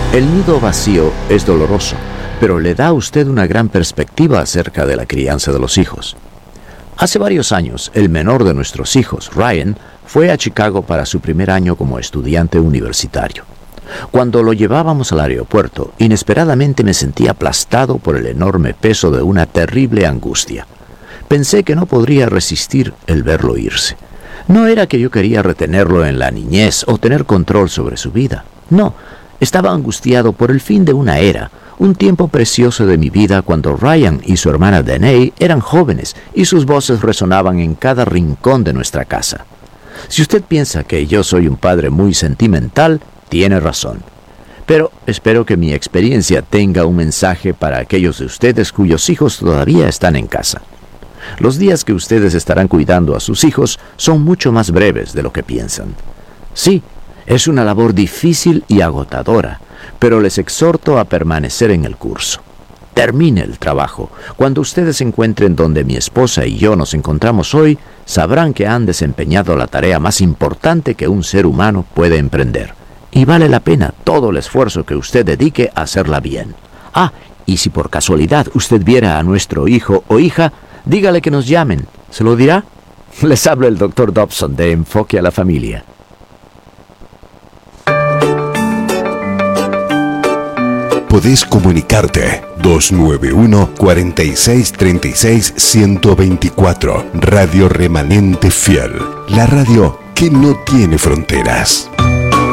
El nido vacío es doloroso, pero le da a usted una gran perspectiva acerca de la crianza de los hijos. Hace varios años, el menor de nuestros hijos, Ryan, fue a Chicago para su primer año como estudiante universitario. Cuando lo llevábamos al aeropuerto, inesperadamente me sentí aplastado por el enorme peso de una terrible angustia. Pensé que no podría resistir el verlo irse. No era que yo quería retenerlo en la niñez o tener control sobre su vida. No, estaba angustiado por el fin de una era, un tiempo precioso de mi vida cuando Ryan y su hermana Danae eran jóvenes y sus voces resonaban en cada rincón de nuestra casa. Si usted piensa que yo soy un padre muy sentimental, tiene razón. Pero espero que mi experiencia tenga un mensaje para aquellos de ustedes cuyos hijos todavía están en casa. Los días que ustedes estarán cuidando a sus hijos son mucho más breves de lo que piensan. Sí, es una labor difícil y agotadora, pero les exhorto a permanecer en el curso. Termine el trabajo. Cuando ustedes se encuentren donde mi esposa y yo nos encontramos hoy, sabrán que han desempeñado la tarea más importante que un ser humano puede emprender. Y vale la pena todo el esfuerzo que usted dedique a hacerla bien. Y si por casualidad usted viera a nuestro hijo o hija, dígale que nos llamen. ¿Se lo dirá? Les habla el Dr. Dobson de Enfoque a la Familia. Podés comunicarte 291-4636-124. Radio Remanente Fiel. La radio que no tiene fronteras.